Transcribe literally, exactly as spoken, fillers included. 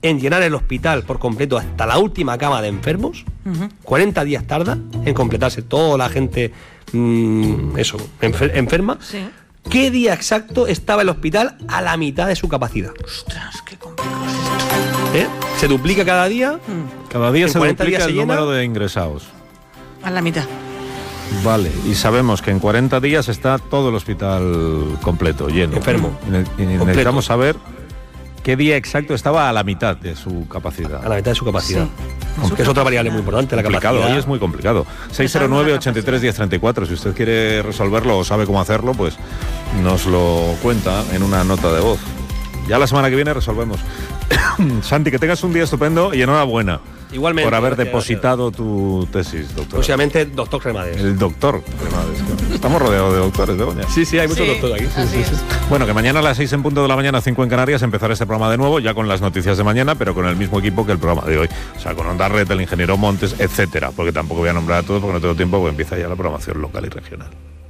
en llenar el hospital por completo hasta la última cama de enfermos. Uh-huh. cuarenta días tarda en completarse toda la gente mmm, eso, enfer- enferma. Sí. ¿Qué día exacto estaba el hospital a la mitad de su capacidad? Ostras, qué complicado es esto. ¿Eh? Se duplica cada día. Cada día se duplica se el llena. número de ingresados. A la mitad. Vale, y sabemos que en cuarenta días está todo el hospital completo, lleno. Enfermo. Y, ne- y necesitamos saber qué día exacto estaba a la mitad de su capacidad. A la mitad de su capacidad. Sí. Que es otra variable muy importante, la Complicado, capacidad. hoy es muy complicado. seis cero nueve, ochenta y tres, diez treinta y cuatro. Si usted quiere resolverlo o sabe cómo hacerlo, pues nos lo cuenta en una nota de voz. Ya la semana que viene resolvemos. Santi, que tengas un día estupendo y enhorabuena. Igualmente. Por haber gracias, depositado gracias. tu tesis, doctor. Próximamente, doctor Cremades. El doctor Cremades. Estamos rodeados de doctores, ¿de Begoña? Sí, sí, hay muchos Sí, doctores aquí. Sí, así sí, sí. es. Bueno, que mañana a las seis en punto de la mañana, cinco en Canarias, empezará este programa de nuevo, ya con las noticias de mañana, pero con el mismo equipo que el programa de hoy. O sea, con Onda Red, el ingeniero Montes, etcétera. Porque tampoco voy a nombrar a todos porque no tengo tiempo, porque empieza ya la programación local y regional.